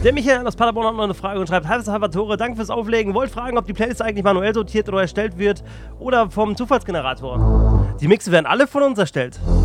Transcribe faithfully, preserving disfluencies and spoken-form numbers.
Der Michael aus Paderborn hat noch eine Frage und schreibt: Hallo Salvatore, danke fürs Auflegen. Wollt fragen, ob die Playlist eigentlich manuell sortiert oder erstellt wird oder vom Zufallsgenerator. Die Mixe werden alle von uns erstellt.